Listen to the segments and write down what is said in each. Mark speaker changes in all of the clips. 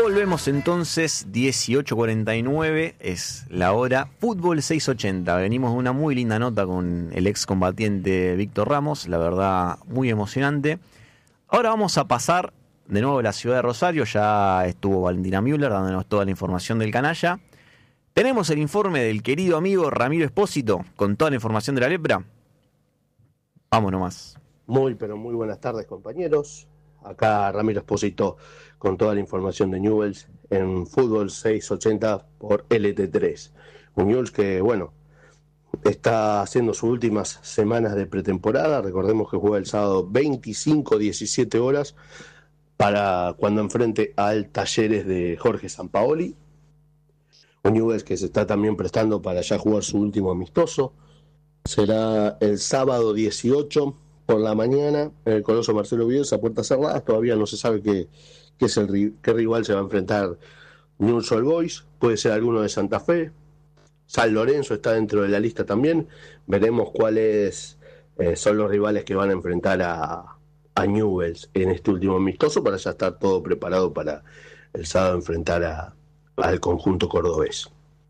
Speaker 1: Volvemos entonces, 18:49 es la hora. Fútbol 680. Venimos de una muy linda nota con el excombatiente Víctor Ramos, la verdad muy emocionante. Ahora vamos a pasar de nuevo a la ciudad de Rosario. Ya estuvo Valentina Müller dándonos toda la información del canalla. Tenemos el informe del querido amigo Ramiro Espósito con toda la información de la lepra. Vamos nomás.
Speaker 2: Pero muy buenas tardes, compañeros. Acá Ramiro Espósito con toda la información de Newell's en Fútbol 680 por LT3. Un Newell's que, está haciendo sus últimas semanas de pretemporada. Recordemos que juega el sábado 25, 17 horas para cuando enfrente al Talleres de Jorge Sampaoli. Un Newell's que se está también prestando para ya jugar su último amistoso. Será el sábado 18 por la mañana en el Coloso Marcelo Bielsa, puertas cerradas. Todavía no se sabe qué rival se va a enfrentar Newell's Old Boys. Puede ser alguno de Santa Fe. San Lorenzo está dentro de la lista también. Veremos cuáles son los rivales que van a enfrentar a Newell's en este último amistoso, para ya estar todo preparado para el sábado enfrentar al conjunto cordobés.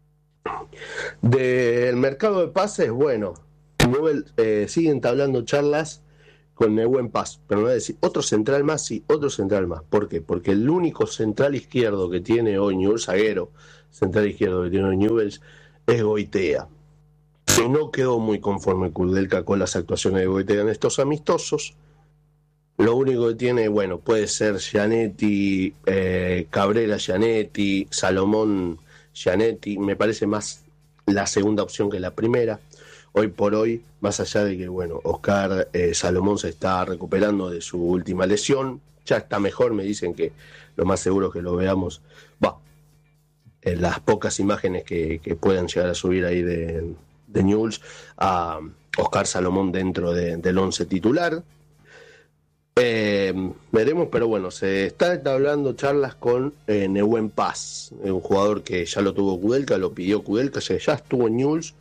Speaker 2: Del mercado de pases, Newell's sigue entablando charlas con Nehuen Paz, pero no voy a decir otro central más. ¿Por qué? Porque el único central izquierdo que tiene hoy Newell's, zaguero central izquierdo que tiene hoy Newell's, es Goitea. Y no quedó muy conforme Kudelka con las actuaciones de Goitea en estos amistosos. Lo único que tiene, puede ser Gianetti, Cabrera Gianetti, Salomón Gianetti. Me parece más la segunda opción que la primera. Hoy por hoy, más allá de que, Oscar Salomón se está recuperando de su última lesión, ya está mejor. Me dicen que lo más seguro es que lo veamos, en las pocas imágenes que puedan llegar a subir ahí de Newell's, a Oscar Salomón dentro del 11 titular. Veremos, pero se está entablando charlas con Nehuen Paz, un jugador que ya lo tuvo Kudelka, lo pidió Kudelka, ya estuvo en Newell's.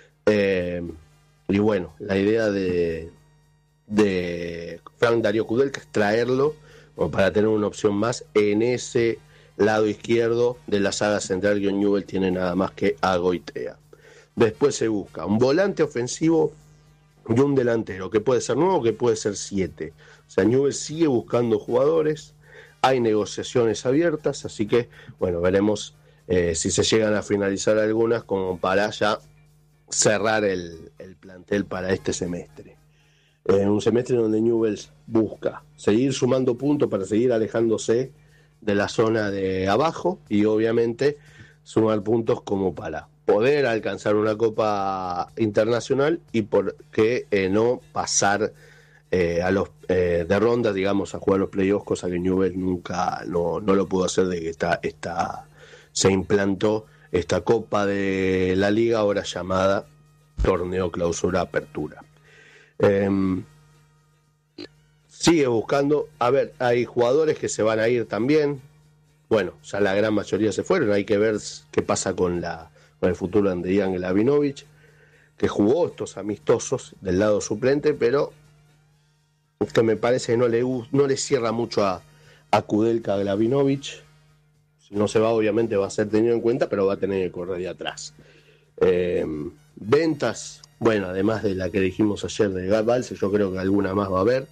Speaker 2: Y la idea de Frank Darío Kudelka es traerlo para tener una opción más en ese lado izquierdo de la saga central que Newell's tiene nada más que a Goitea. Después se busca un volante ofensivo y un delantero, que puede ser nuevo, que puede ser 7. O sea, Newell's sigue buscando jugadores, hay negociaciones abiertas, así que veremos si se llegan a finalizar algunas como para ya cerrar el plantel para este semestre. Un semestre donde Newell's busca seguir sumando puntos para seguir alejándose de la zona de abajo y obviamente sumar puntos como para poder alcanzar una Copa Internacional y por qué no pasar a los de ronda, digamos, a jugar los playoffs, cosa que Newell's nunca no lo pudo hacer de que se implantó esta Copa de la Liga, ahora llamada Torneo Clausura Apertura. Sigue buscando, hay jugadores que se van a ir también. Ya la gran mayoría se fueron, hay que ver qué pasa con el futuro de Andrijan Glavinovic, que jugó estos amistosos del lado suplente, pero que me parece que no le cierra mucho a Kudelka Glavinovic. Si no se va, obviamente va a ser tenido en cuenta, pero va a tener que correr de atrás. Ventas, además de la que dijimos ayer de Gad Valse, yo creo que alguna más va a haber.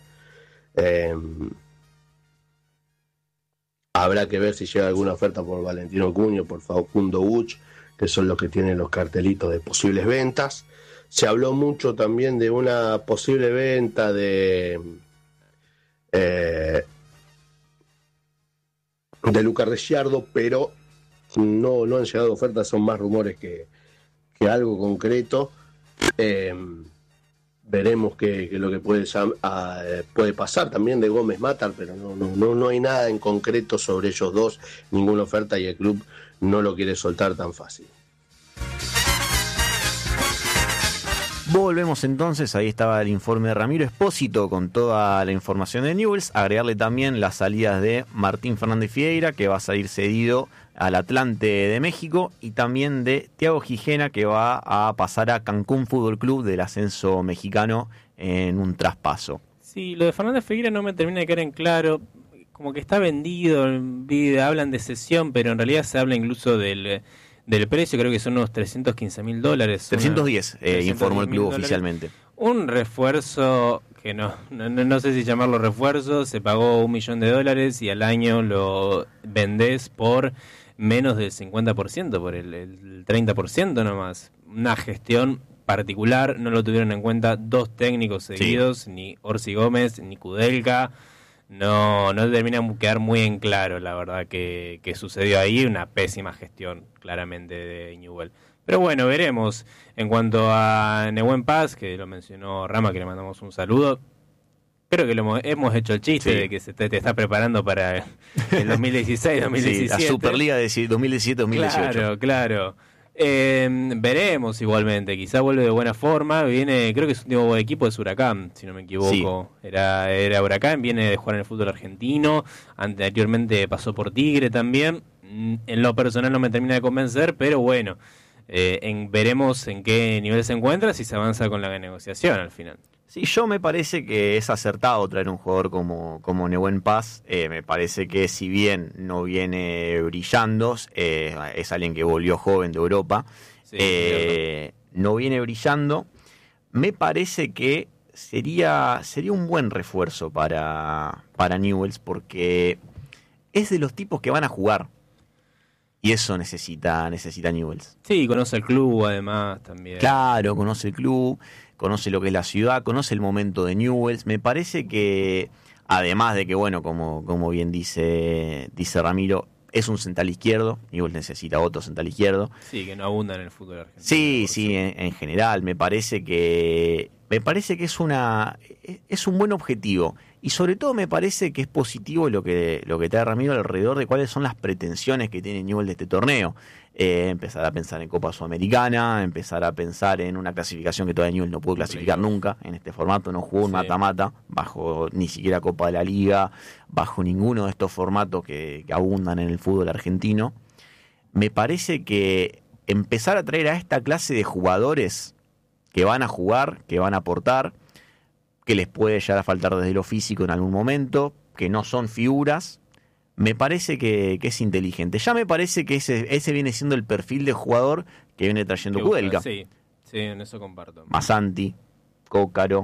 Speaker 2: Habrá que ver si llega alguna oferta por Valentino Cuño, por Facundo Uch, que son los que tienen los cartelitos de posibles ventas. Se habló mucho también de una posible venta de Luca Ricciardo, pero no han llegado ofertas, son más rumores que algo concreto. Veremos que lo que puede pasar también de Gómez Matar, pero no hay nada en concreto sobre ellos dos, ninguna oferta, y el club no lo quiere soltar tan fácil.
Speaker 1: Volvemos entonces, ahí estaba el informe de Ramiro Espósito con toda la información de Newell's. Agregarle también las salidas de Martín Fernández Fieira, que va a salir cedido al Atlante de México, y también de Thiago Gijena, que va a pasar a Cancún Fútbol Club del ascenso mexicano en un traspaso.
Speaker 3: Sí, lo de Fernández Fieira no me termina de quedar en claro. como que está vendido, hablan de cesión, pero en realidad se habla incluso del precio, creo que son unos $315,000.
Speaker 1: 310, informó el club oficialmente.
Speaker 3: Un refuerzo que no sé si llamarlo refuerzo, se pagó $1 millón y al año lo vendés por menos del 50%, por el 30% nomás. Una gestión particular, no lo tuvieron en cuenta 2 técnicos seguidos, sí. Ni Orsi Gómez, ni Kudelka. No termina de quedar muy en claro, la verdad, que sucedió ahí. Una pésima gestión, claramente, de Newell. Pero bueno, veremos. En cuanto a Nehuen Paz, que lo mencionó Rama, que le mandamos un saludo, creo que hemos hecho el chiste, sí, de que te está preparando para el 2016, 2017.
Speaker 1: Sí, la Superliga de 2017-2018.
Speaker 3: Claro. Veremos igualmente, quizá vuelve de buena forma. Viene, creo que su último equipo es Huracán, si no me equivoco. Sí. Era Huracán, viene de jugar en el fútbol argentino. Anteriormente pasó por Tigre también. En lo personal no me termina de convencer, pero bueno, veremos en qué nivel se encuentra, si se avanza con la negociación al final.
Speaker 1: Sí, yo me parece que es acertado traer un jugador como Nehuen Paz. Me parece que si bien no viene brillando, es alguien que volvió joven de Europa, sí, no viene brillando. Me parece que sería un buen refuerzo para Newell's, porque es de los tipos que van a jugar. Y eso necesita Newell's.
Speaker 3: Sí, conoce el club además también.
Speaker 1: Claro, conoce el club, conoce lo que es la ciudad, conoce el momento de Newell's. Me parece que, además de que, bueno, como bien dice Ramiro, es un central izquierdo. Newell's necesita otro central izquierdo.
Speaker 3: Sí, que no abunda en el fútbol argentino.
Speaker 1: Sí, en general. Me parece que es un buen objetivo. Y sobre todo me parece que es positivo lo que trae Ramiro alrededor de cuáles son las pretensiones que tiene Newell's de este torneo. Empezar a pensar en Copa Sudamericana, empezar a pensar en una clasificación que todavía Newell's no pudo clasificar nunca en este formato, no jugó un mata-mata, bajo ni siquiera Copa de la Liga, bajo ninguno de estos formatos que abundan en el fútbol argentino. Me parece que empezar a traer a esta clase de jugadores que van a jugar, que van a aportar, que les puede llegar a faltar desde lo físico en algún momento, que no son figuras, me parece que es inteligente. Ya me parece que ese viene siendo el perfil de jugador que viene trayendo Kudelka.
Speaker 3: Sí, en eso comparto.
Speaker 1: Masanti, Cócaro,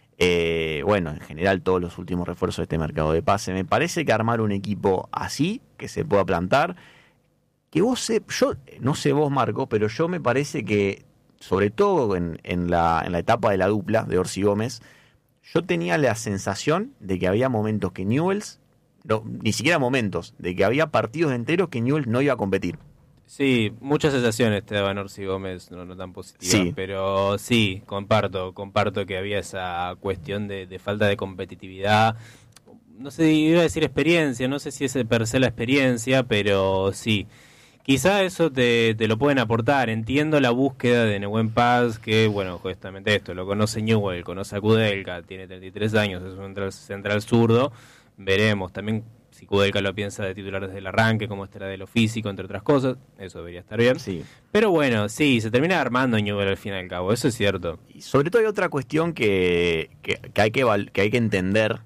Speaker 1: bueno, en general todos los últimos refuerzos de este mercado de pase. Me parece que armar un equipo así, que se pueda plantar, que yo no sé vos, Marco, pero yo me parece que, sobre todo en la etapa de la dupla de Orsi Gómez, yo tenía la sensación de que había momentos que Newell's, no, ni siquiera momentos, de que había partidos enteros que Newell's no iba a competir.
Speaker 3: Sí, muchas sensaciones te daban Orsi Gómez, no tan positivas, sí. Pero sí, comparto que había esa cuestión de falta de competitividad. No sé, iba a decir experiencia, no sé si es per se la experiencia, pero sí. Quizá eso te lo pueden aportar. Entiendo la búsqueda de Nehuen Paz, que, bueno, justamente esto, lo conoce Newell, conoce a Kudelka, tiene 33 años, es un central zurdo. Veremos también si Kudelka lo piensa de titular desde el arranque, cómo estará de lo físico, entre otras cosas. Eso debería estar bien.
Speaker 1: Sí.
Speaker 3: Pero bueno, sí, se termina armando Newell al fin y al cabo, eso es cierto.
Speaker 1: Y sobre todo hay otra cuestión que hay que entender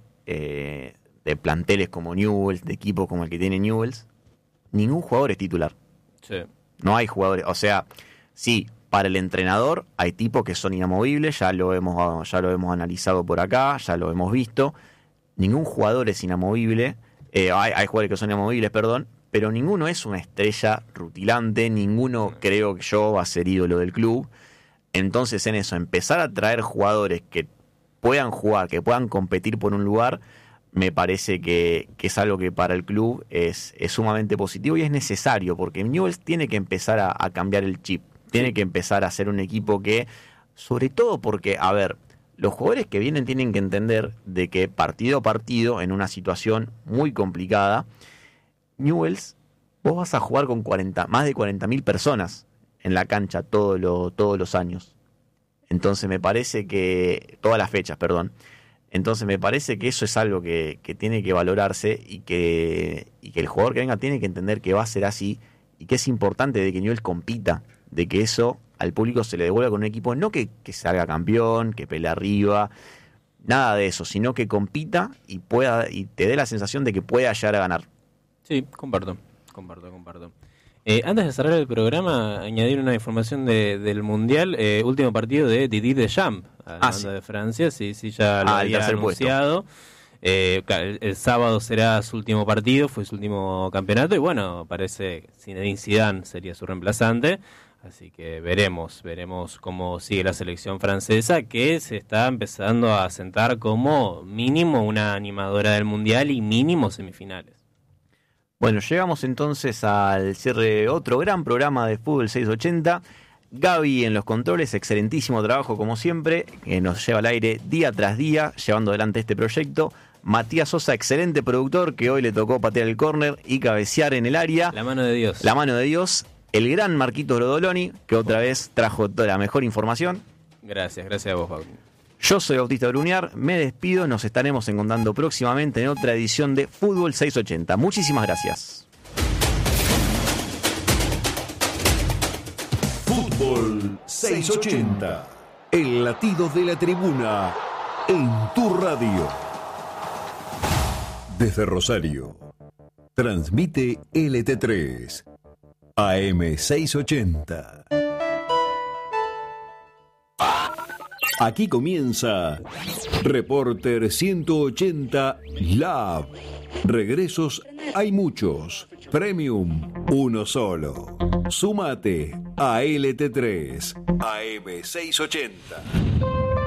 Speaker 1: de planteles como Newell's, de equipos como el que tiene Newell's. Ningún jugador es titular.
Speaker 3: Sí.
Speaker 1: No hay jugadores, o sea, sí, para el entrenador hay tipos que son inamovibles, ya lo hemos analizado por acá, ya lo hemos visto. Ningún jugador es inamovible, hay jugadores que son inamovibles, perdón, pero ninguno es una estrella rutilante, ninguno creo que yo va a ser ídolo del club. Entonces en eso, empezar a traer jugadores que puedan jugar, que puedan competir por un lugar, me parece que es algo que para el club es sumamente positivo y es necesario, porque Newell's tiene que empezar a cambiar el chip, tiene que empezar a ser un equipo que, sobre todo porque, a ver, los jugadores que vienen tienen que entender de que partido a partido, en una situación muy complicada, Newell's, vos vas a jugar con más de 40.000 personas en la cancha todos los años. Entonces me parece que, todas las fechas, perdón. Entonces me parece que eso es algo que tiene que valorarse y que el jugador que venga tiene que entender que va a ser así y que es importante de que Newell's compita, de que eso al público se le devuelva con un equipo, no que salga campeón, que pelee arriba. nada de eso, sino que compita y te dé la sensación de que pueda llegar a ganar.
Speaker 3: Sí, comparto. Antes de cerrar el programa, añadir una información del Mundial. Último partido de Didier Deschamps, hablando de Francia. Sí, ya lo había anunciado. El sábado será su último partido, fue su último campeonato. Y bueno, parece Zinedine Zidane sería su reemplazante. Así que veremos cómo sigue la selección francesa, que se está empezando a sentar como mínimo una animadora del Mundial y mínimo semifinales.
Speaker 1: Bueno, llegamos entonces al cierre de otro gran programa de Fútbol 680. Gaby en los controles, excelentísimo trabajo como siempre, que nos lleva al aire día tras día, llevando adelante este proyecto. Matías Sosa, excelente productor, que hoy le tocó patear el córner y cabecear en el área.
Speaker 3: La mano de Dios.
Speaker 1: La mano de Dios. El gran Marquitos Brodoloni, que otra vez trajo toda la mejor información.
Speaker 3: Gracias a vos, Pablo.
Speaker 1: Yo soy Bautista Bruniar, me despido, nos estaremos encontrando próximamente en otra edición de Fútbol 680. Muchísimas gracias.
Speaker 4: Fútbol 680, el latido de la tribuna en tu radio. Desde Rosario, transmite LT3, AM 680. Aquí comienza Reporter 180 Lab. Regresos hay muchos. Premium, uno solo. Súmate a LT3, AM 680.